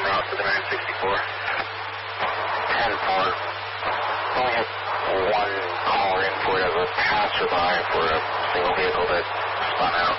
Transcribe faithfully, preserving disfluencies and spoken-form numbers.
route for the nine sixty-four. ten four. Only had one call in for it as a passerby for a single vehicle that spun out.